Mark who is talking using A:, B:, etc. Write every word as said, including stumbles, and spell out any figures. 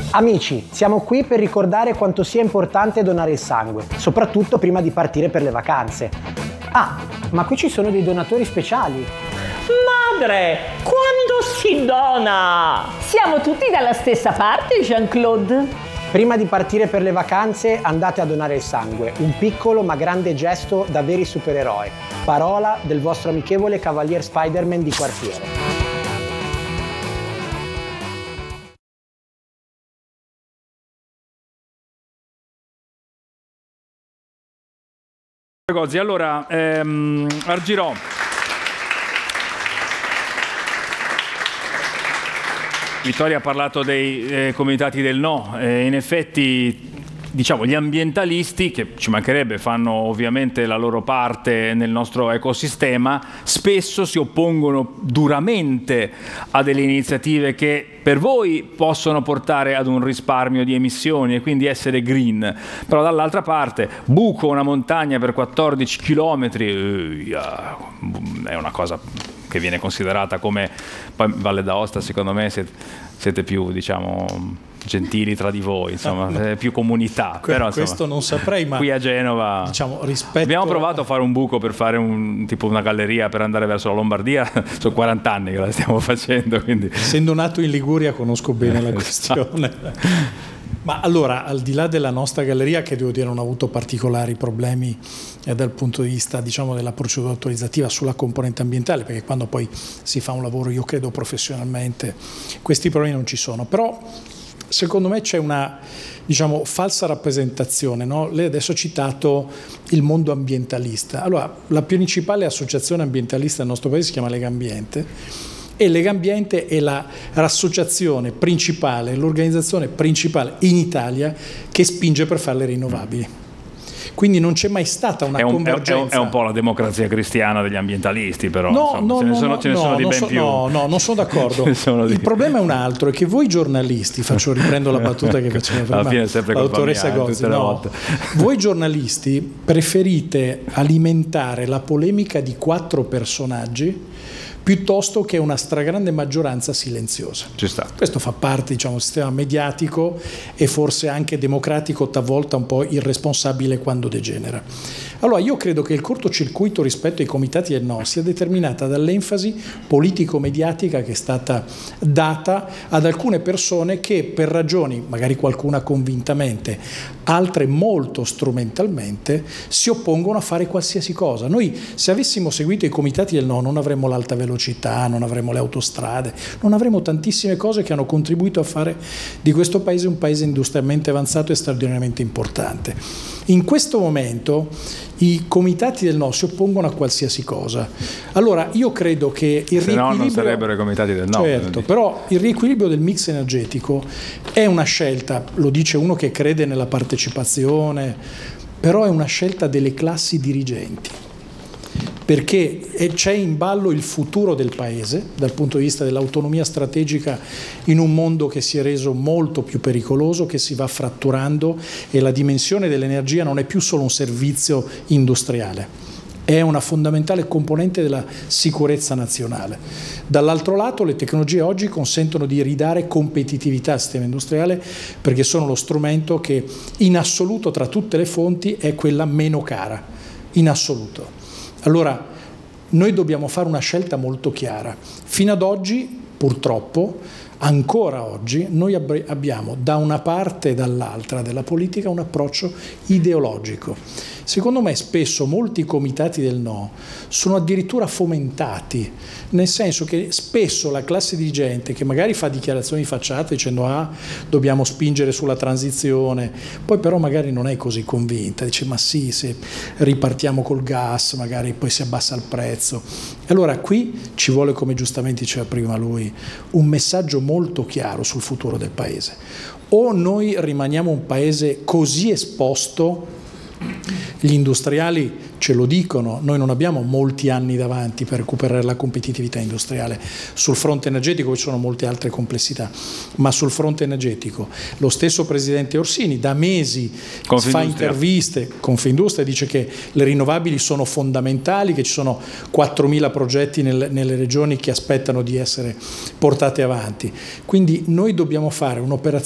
A: Amici, siamo qui per ricordare quanto sia importante donare il sangue, soprattutto prima di partire per le vacanze. Ah, ma qui ci sono dei donatori speciali.
B: Madre, quando si dona?
C: Siamo tutti dalla stessa parte, Jean-Claude.
A: Prima di partire per le vacanze andate a donare il sangue, un piccolo ma grande gesto da veri supereroi. Parola del vostro amichevole Cavalier Spider-Man di quartiere.
D: Allora, ehm, Argirò. Vittoria ha parlato dei eh, comitati del no, eh, in effetti diciamo gli ambientalisti, che ci mancherebbe, fanno ovviamente la loro parte nel nostro ecosistema, spesso si oppongono duramente a delle iniziative che per voi possono portare ad un risparmio di emissioni e quindi essere green, però dall'altra parte buco una montagna per quattordici chilometri, è una cosa che viene considerata come, poi Valle d'Aosta secondo me siete, siete più diciamo gentili tra di voi, insomma, no, no. più comunità.
E: Que-
D: però, insomma,
E: questo non saprei, ma
D: qui a Genova
E: diciamo, rispetto
D: abbiamo provato a fare un buco per fare un, tipo una galleria per andare verso la Lombardia, sono quaranta anni che la stiamo facendo, quindi...
E: Essendo nato in Liguria conosco bene la questione. Ma allora, al di là della nostra galleria, che devo dire non ha avuto particolari problemi eh, dal punto di vista diciamo della procedura autorizzativa sulla componente ambientale, perché quando poi si fa un lavoro, io credo professionalmente, questi problemi non ci sono, però secondo me c'è una diciamo falsa rappresentazione, no? Lei adesso ha citato il mondo ambientalista. Allora, la principale associazione ambientalista del nostro paese si chiama Legambiente, e Legambiente è la, l'associazione principale, l'organizzazione principale in Italia che spinge per fare le rinnovabili. Quindi non c'è mai stata una
D: è un,
E: convergenza.
D: È un, è un po' la democrazia cristiana degli ambientalisti, però
E: no,
D: insomma,
E: no,
D: ce ne
E: no,
D: sono,
E: no,
D: ce ne sono
E: no,
D: di
E: non
D: ben
E: so,
D: più.
E: No, no, non sono d'accordo. sono
D: di...
E: Il problema è un altro, è che voi giornalisti, faccio riprendo la battuta che faceva prima
D: alla fine è sempre
E: la dottoressa
D: mia,
E: Gozzi, no, voi giornalisti preferite alimentare la polemica di quattro personaggi piuttosto che una stragrande maggioranza silenziosa.
D: Ci sta.
E: Questo fa parte, diciamo, del sistema mediatico e forse anche democratico, talvolta un po' irresponsabile quando degenera. Allora, io credo che il cortocircuito rispetto ai comitati del no sia determinata dall'enfasi politico-mediatica che è stata data ad alcune persone che per ragioni, magari qualcuna convintamente, altre molto strumentalmente, si oppongono a fare qualsiasi cosa. Noi, se avessimo seguito i comitati del no, non avremmo l'alta velocità, non avremmo le autostrade, non avremmo tantissime cose che hanno contribuito a fare di questo paese un paese industrialmente avanzato e straordinariamente importante. In questo momento i comitati del no si oppongono a qualsiasi cosa. Allora io credo che il
D: se
E: riequilibrio...
D: no non sarebbero i comitati del no.
E: Certo, però il riequilibrio del mix energetico è una scelta, lo dice uno che crede nella partecipazione, però è una scelta delle classi dirigenti, perché c'è in ballo il futuro del paese dal punto di vista dell'autonomia strategica in un mondo che si è reso molto più pericoloso, che si va fratturando, e la dimensione dell'energia non è più solo un servizio industriale, è una fondamentale componente della sicurezza nazionale. Dall'altro lato le tecnologie oggi consentono di ridare competitività al sistema industriale, perché sono lo strumento che in assoluto tra tutte le fonti è quella meno cara, in assoluto. Allora, noi dobbiamo fare una scelta molto chiara. Fino ad oggi, purtroppo, ancora oggi, noi ab- abbiamo da una parte e dall'altra della politica un approccio ideologico. Secondo me spesso molti comitati del no sono addirittura fomentati, nel senso che spesso la classe dirigente, che magari fa dichiarazioni di facciata dicendo ah, dobbiamo spingere sulla transizione, poi però magari non è così convinta, dice ma sì, se ripartiamo col gas magari poi si abbassa il prezzo. Allora qui ci vuole, come giustamente diceva prima lui, un messaggio molto chiaro sul futuro del paese. O noi rimaniamo un paese così esposto, gli industriali ce lo dicono, noi non abbiamo molti anni davanti per recuperare la competitività industriale. Sul fronte energetico ci sono molte altre complessità, ma sul fronte energetico lo stesso presidente Orsini da mesi fa interviste, Confindustria dice che le rinnovabili sono fondamentali, che ci sono quattromila progetti nel, nelle regioni che aspettano di essere portate avanti. Quindi noi dobbiamo fare un'operazione